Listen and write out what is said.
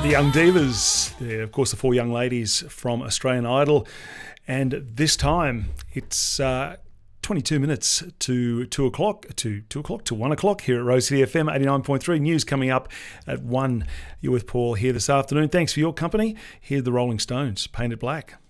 The Young Divas, they're of course the four young ladies from Australian Idol, and this time it's 22 minutes to 2 o'clock, to 1 o'clock here at Rose City FM 89.3. News coming up at 1. You're with Paul here this afternoon. Thanks for your company. Here are the Rolling Stones, Painted Black.